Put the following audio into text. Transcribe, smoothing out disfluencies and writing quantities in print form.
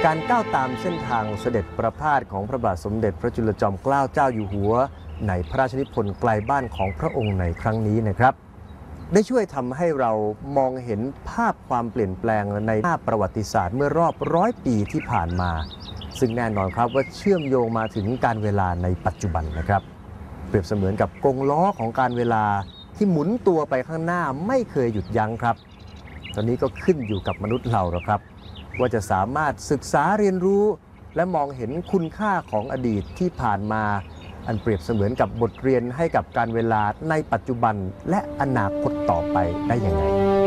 การก้าวตามเส้นทางเสด็จประพาสของพระบาทสมเด็จพระจุลจอมเกล้าเจ้าอยู่หัวในพระราชนิพนธ์ไกลบ้านของพระองค์ในครั้งนี้นะครับได้ช่วยทำให้เรามองเห็นภาพความเปลี่ยนแปลงในหน้าประวัติศาสตร์เมื่อรอบ100 ปีที่ผ่านมาซึ่งแน่นอนครับว่าเชื่อมโยงมาถึงการเวลาในปัจจุบันนะครับเปรียบเสมือนกับกงล้อของการเวลาที่หมุนตัวไปข้างหน้าไม่เคยหยุดยั้งครับตอนนี้ก็ขึ้นอยู่กับมนุษย์เราแล้วครับว่าจะสามารถศึกษาเรียนรู้และมองเห็นคุณค่าของอดีตที่ผ่านมาอันเปรียบเสมือนกับบทเรียนให้กับการเวลาในปัจจุบันและอนาคตต่อไปได้ยังไง